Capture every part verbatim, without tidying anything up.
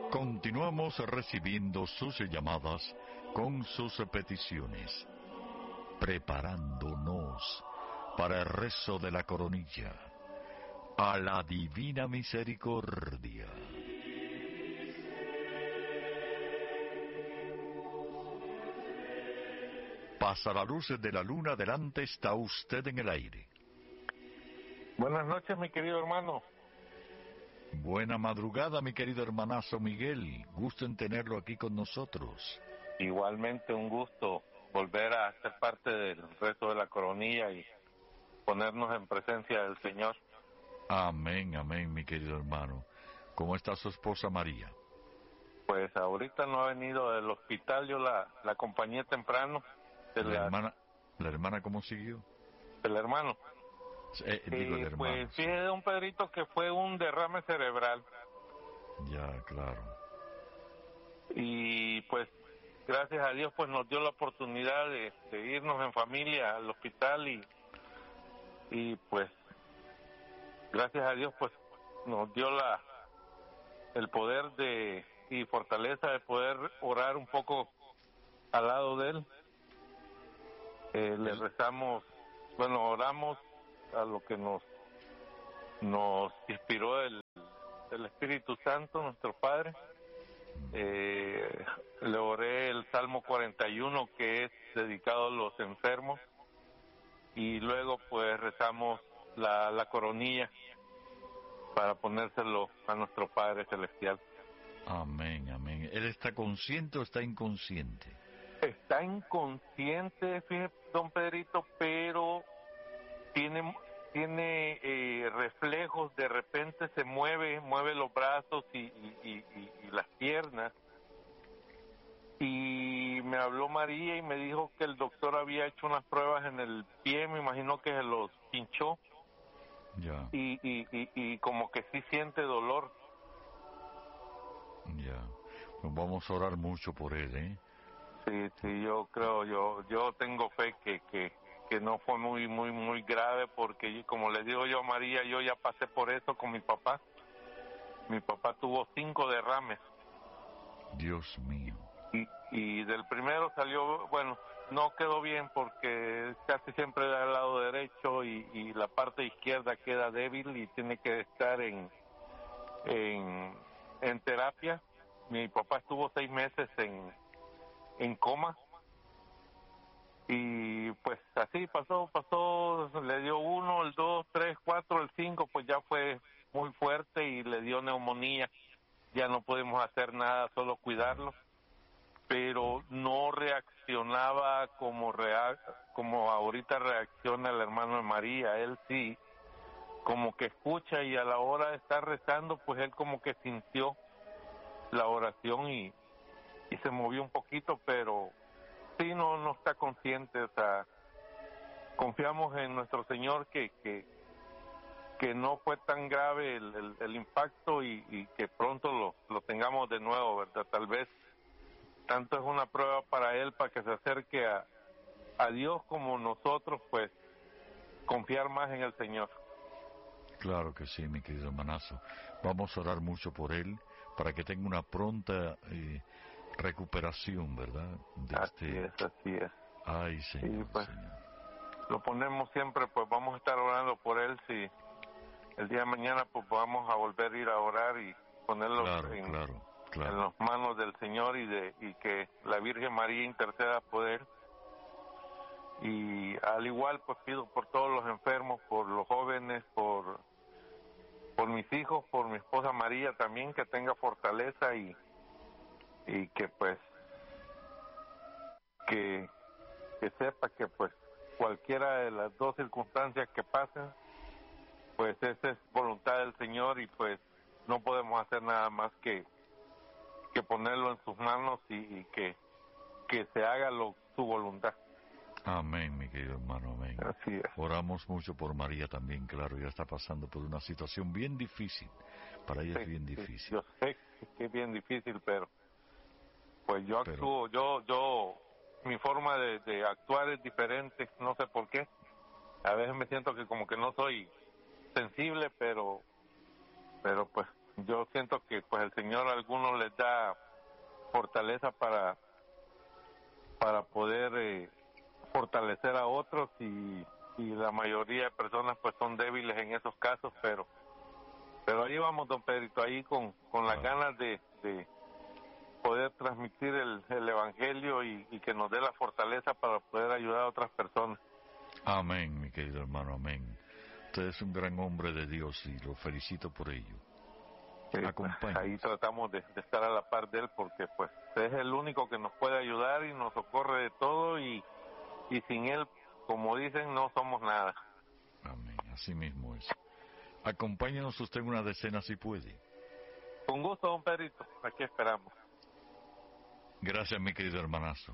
Continuamos recibiendo sus llamadas con sus peticiones, preparándonos para el rezo de la coronilla, a la divina misericordia. Pasa la luz de la luna, adelante está usted en el aire. Buenas noches, mi querido hermano. Buena madrugada, mi querido hermanazo Miguel. Gusto en tenerlo aquí con nosotros. Igualmente un gusto volver a ser parte del resto de la coronilla y ponernos en presencia del Señor. Amén, amén, mi querido hermano. ¿Cómo está su esposa María? Pues ahorita no ha venido del hospital, yo la, la acompañé temprano. De ¿La la, hermana la hermana cómo siguió? El hermano. Eh, digo, el Eh, hermano. pues Sí. fíjese, don Pedrito, que fue un derrame cerebral. Ya, claro. Y pues, gracias a Dios, pues nos dio la oportunidad de, de irnos en familia al hospital y, y pues, gracias a Dios, pues nos dio la el poder de y fortaleza de poder orar un poco al lado de él. Eh, le rezamos, bueno, oramos a lo que nos nos inspiró el, el Espíritu Santo, nuestro Padre. Eh, le oré el Salmo cuarenta y uno, que es dedicado a los enfermos, y luego pues rezamos la, la coronilla para ponérselo a nuestro Padre Celestial. Amén, amén. ¿Él está consciente o está inconsciente? Está inconsciente, fíjate, don Pedrito, pero tiene tiene eh, reflejos, de repente se mueve, mueve los brazos y, y, y, y, y las piernas. Y me habló María y me dijo que el doctor había hecho unas pruebas en el pie, me imagino que se los pinchó. Ya. Y, y, y, y como que sí siente dolor. Ya. Pues vamos a orar mucho por él, ¿eh? Sí, sí, yo creo, yo yo tengo fe que, que, que no fue muy, muy, muy grave, porque como le digo yo a María, yo ya pasé por eso con mi papá. Mi papá tuvo cinco derrames. Dios mío. Y, y del primero salió, bueno, no quedó bien porque casi siempre da al lado derecho y, y la parte izquierda queda débil y tiene que estar en, en, en terapia. Mi papá estuvo seis meses en, en coma. Y pues así pasó, pasó, le dio uno, el dos, tres, cuatro, el cinco, pues ya fue muy fuerte y le dio neumonía. Ya no podemos hacer nada, solo cuidarlo. Pero no reaccionaba como rea como ahorita reacciona el hermano de María. Él sí, como que escucha, y a la hora de estar rezando, pues él como que sintió la oración y, y se movió un poquito, pero sí, no no está consciente. O sea, confiamos en nuestro Señor que que, que no fue tan grave el, el, el impacto y, y que pronto lo, lo tengamos de nuevo, ¿verdad? Tal vez tanto es una prueba para él, para que se acerque a, a Dios, como nosotros, pues, confiar más en el Señor. Claro que sí, mi querido hermanazo. Vamos a orar mucho por él, para que tenga una pronta eh, recuperación, ¿verdad? De Así este... es, así es. Ay, Señor, Y pues, Señor. lo ponemos siempre, pues vamos a estar orando por él. Si el día de mañana, pues vamos a volver a ir a orar y ponerlo Claro, en, claro, claro. en las manos del Señor, y de y que la Virgen María interceda por él. Y al igual, pues pido por todos los enfermos, por los jóvenes, por por mis hijos, por mi esposa María también, que tenga fortaleza y y que pues que que sepa que pues cualquiera de las dos circunstancias que pasen, pues esa es voluntad del Señor, y pues no podemos hacer nada más que que ponerlo en sus manos y, y que que se haga lo, su voluntad. Amén, mi querido hermano, amén. Así es. Oramos mucho por María también, claro, ella está pasando por una situación bien difícil. Para ella Sí, es bien sí, difícil. yo sé que es bien difícil, pero pues yo Pero, actúo, yo, yo, mi forma de, de actuar es diferente, no sé por qué. A veces me siento que como que no soy sensible, pero, pero pues yo siento que pues el Señor a algunos les da fortaleza para para poder eh, fortalecer a otros y, y la mayoría de personas pues son débiles en esos casos, pero pero ahí vamos, don Pedrito, ahí con, con las ganas de, de poder transmitir el, el Evangelio y, y que nos dé la fortaleza para poder ayudar a otras personas. Amén, mi querido hermano, amén. Usted es un gran hombre de Dios y lo felicito por ello. Sí, pues, ahí tratamos de, de estar a la par de él porque pues es el único que nos puede ayudar y nos socorre de todo y, y sin él, como dicen, no somos nada. Amén, así mismo es. Acompáñenos usted en una decena si puede. Con gusto, don Pedrito, aquí esperamos. Gracias, mi querido hermanazo.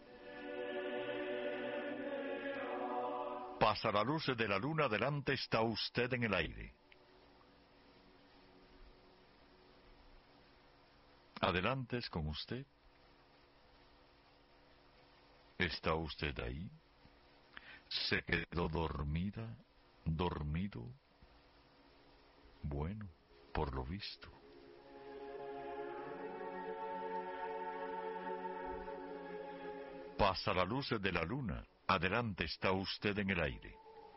Pasa la luz de la luna, adelante está usted en el aire. Adelante es con usted. ¿Está usted ahí? ¿Se quedó dormida? ¿Dormido? Bueno, por lo visto. Pasa la luz de la luna. Adelante está usted en el aire.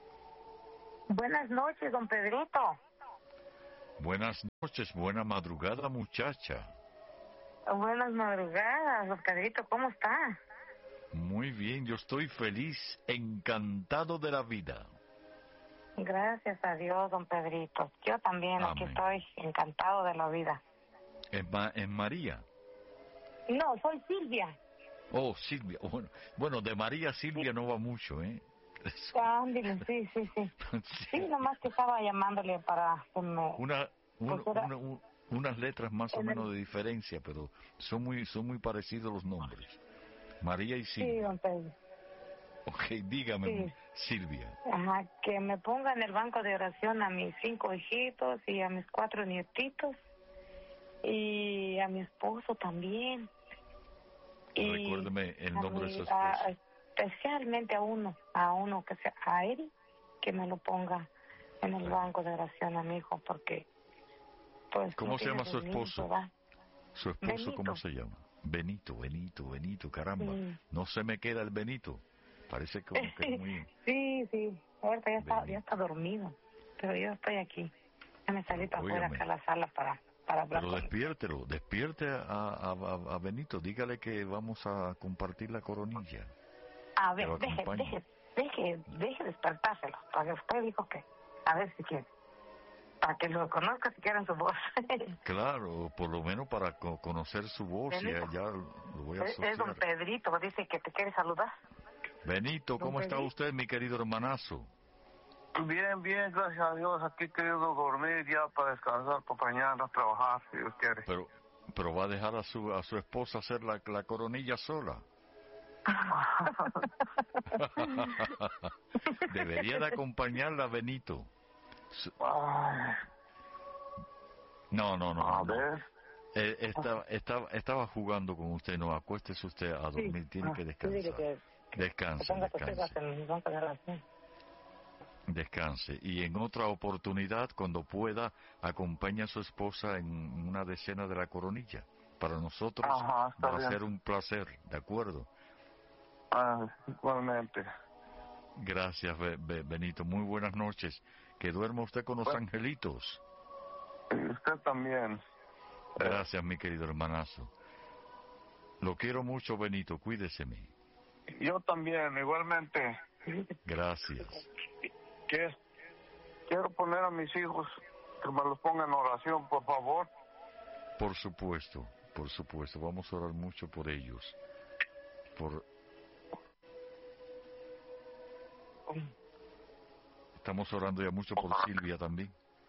Buenas noches, don Pedrito. Buenas noches, buena madrugada, muchacha. Buenas madrugadas, don Pedrito, ¿cómo está? Muy bien, yo estoy feliz, encantado de la vida. Gracias a Dios, don Pedrito. Yo también, Amén. Aquí estoy encantado de la vida. ¿Es, Ma es María? No, soy Silvia. Oh, Silvia. Bueno, bueno, de María a Silvia sí. No va mucho, ¿eh? Ándale, sí, sí, sí, sí. Sí, nomás que estaba llamándole para que me... Una, un, pusiera... una, un, unas letras más o el... menos de diferencia, pero son muy son muy parecidos los nombres. María y Silvia. Sí, don Pedro. Ok, dígame, sí. Silvia. Ajá, que me ponga en el banco de oración a mis cinco hijitos y a mis cuatro nietitos y a mi esposo también. Y recuérdeme el nombre mi, de su esposo. A, especialmente a uno, a uno que sea, a él, que me lo ponga en el banco de oración a mi hijo, porque pues ¿cómo no se llama su niños, esposo? ¿verdad? Su esposo, Benito. ¿Cómo se llama? Benito, Benito, Benito, caramba. Sí. No se me queda el Benito. Parece como que es muy... sí, sí, ahorita ya está, ya está dormido, pero yo estoy aquí. Ya me salí para afuera acá a la sala para... Para hablar. Pero despiértelo, despierte a, a, a, a Benito, dígale que vamos a compartir la coronilla. A ver, deje, deje, deje, deje despertárselo, porque usted dijo que, a ver si quiere, para que lo conozca si quieren su voz. Claro, por lo menos para co conocer su voz, Benito, y ya lo voy a asociar. Es don Pedrito, dice que te quiere saludar. Benito, ¿cómo está usted, mi querido hermanazo? Bien, bien, gracias a Dios. Aquí queriendo dormir ya para descansar, para mañana trabajar, si Dios quiere. Pero, pero va a dejar a su a su esposa hacer la, la coronilla sola. Debería de acompañarla, Benito. No, no, no. A no. ver. Eh, estaba, estaba, estaba jugando con usted. No, acuéstese usted a dormir. Sí. Tiene que descansar. Que, descanse, descanse. Descanse. Y en otra oportunidad, cuando pueda, acompañe a su esposa en una decena de la coronilla. Para nosotros Ajá, va bien. a ser un placer, ¿de acuerdo? Ah, igualmente. Gracias, Be Be Benito. Muy buenas noches. Que duerma usted con los bueno, angelitos. Y usted también. Gracias, eh. mi querido hermanazo. Lo quiero mucho, Benito. Cuídeseme. Yo también, igualmente. Gracias. ¿Qué? Quiero poner a mis hijos que me los pongan en oración, por favor. Por supuesto, por supuesto. Vamos a orar mucho por ellos. Por... Estamos orando ya mucho por Silvia también.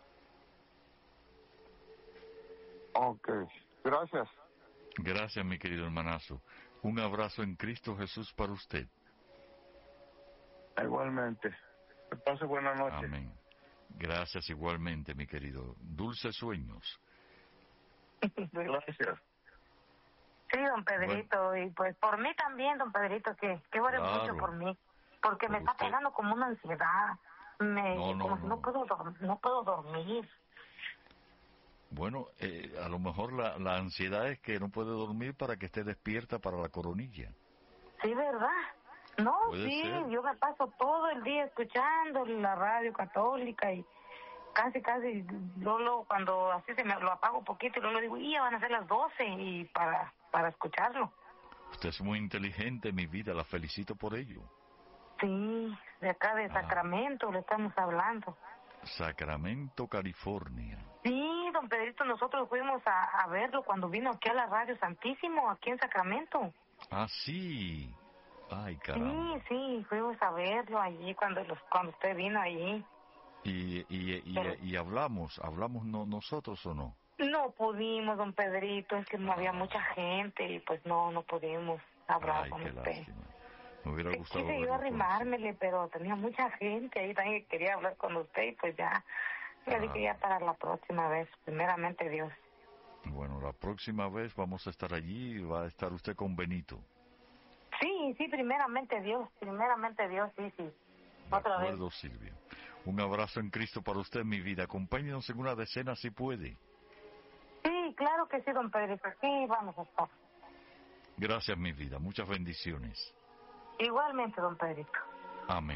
Ok, gracias. Gracias, mi querido hermanazo. Un abrazo en Cristo Jesús para usted. Igualmente. Que pase buena noche. Amén. Gracias igualmente, mi querido. Dulces sueños. Gracias. Sí, don Pedrito, bueno. Y pues por mí también, don Pedrito, que, que ore claro. mucho por mí, porque por me está usted. pegando como una ansiedad, me, no, no, como no. si no puedo, no puedo dormir. Bueno, eh, a lo mejor la, la ansiedad es que no puede dormir para que esté despierta para la coronilla. Sí, ¿verdad? No, sí, ser? Yo me paso todo el día escuchando la radio católica y casi, casi, luego cuando así se me lo apago un poquito y luego digo, y ya van a ser las doce y para, para escucharlo. Usted es muy inteligente, mi vida, la felicito por ello. Sí, de acá de Sacramento ah. le estamos hablando. Sacramento, California. Sí, don Pedrito, nosotros fuimos a, a verlo cuando vino aquí a la Radio Santísimo, aquí en Sacramento. Ah, sí. Ay, caramba. Sí, sí, fuimos a verlo allí cuando los, cuando usted vino allí. Y, y, y, Pero, y hablamos, ¿hablamos no, nosotros o no? No pudimos, don Pedrito, es que no ah. había mucha gente y pues no, no pudimos hablar Ay, con qué usted. Lástima. Me hubiera sí, gustado quise yo arrimármele, pero tenía mucha gente ahí también que quería hablar con usted y pues ya, ya ah. dije ya para la próxima vez, primeramente Dios. Bueno, la próxima vez vamos a estar allí y va a estar usted con Benito. Sí, sí, primeramente Dios, primeramente Dios, sí, sí. De Otra acuerdo, vez. Silvia. Un abrazo en Cristo para usted, mi vida. Acompáñenos en una decena si puede. Sí, claro que sí, don Pedrito, sí, vamos a estar. Gracias, mi vida. Muchas bendiciones. Igualmente, don Pedrito. Amén.